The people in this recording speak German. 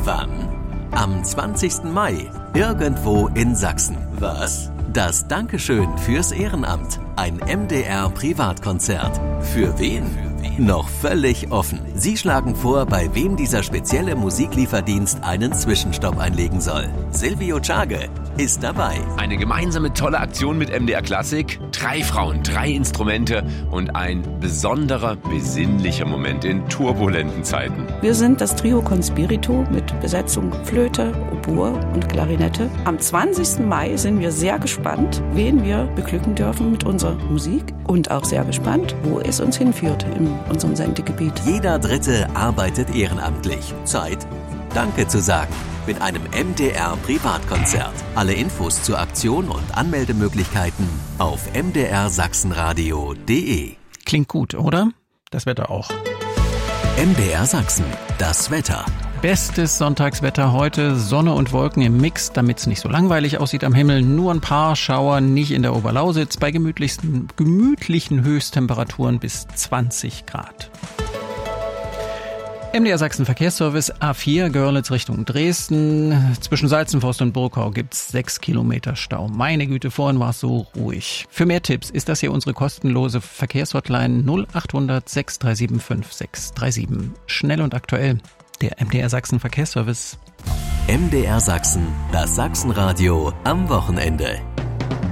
Wann? Am 20. Mai, irgendwo in Sachsen. Was? Das Dankeschön fürs Ehrenamt. Ein MDR-Privatkonzert. Für wen? Noch völlig offen. Sie schlagen vor, bei wem dieser spezielle Musiklieferdienst einen Zwischenstopp einlegen soll. Silvio Czage ist dabei. Eine gemeinsame tolle Aktion mit MDR Klassik. 3 Frauen, 3 Instrumente und ein besonderer, besinnlicher Moment in turbulenten Zeiten. Wir sind das Trio Conspirito mit Besetzung Flöte, Oboe und Klarinette. Am 20. Mai sind wir sehr gespannt, wen wir beglücken dürfen mit unserer Musik und auch sehr gespannt, wo es uns hinführt in unserem Sendegebiet. Jeder Dritte arbeitet ehrenamtlich. Zeit, Danke zu sagen. Mit einem MDR-Privatkonzert. Alle Infos zur Aktion und Anmeldemöglichkeiten auf mdrsachsenradio.de. Klingt gut, oder? Das Wetter auch. MDR Sachsen, das Wetter. Bestes Sonntagswetter heute, Sonne und Wolken im Mix, damit es nicht so langweilig aussieht am Himmel. Nur ein paar Schauer, nicht in der Oberlausitz, bei gemütlichen Höchsttemperaturen bis 20 Grad. MDR Sachsen Verkehrsservice A4 Görlitz Richtung Dresden. Zwischen Salzenforst und Burgau gibt's 6 Kilometer Stau. Meine Güte, vorhin war es so ruhig. Für mehr Tipps ist das hier unsere kostenlose Verkehrshotline 0800 637 5637. Schnell und aktuell. Der MDR Sachsen Verkehrsservice. MDR Sachsen, das Sachsenradio am Wochenende.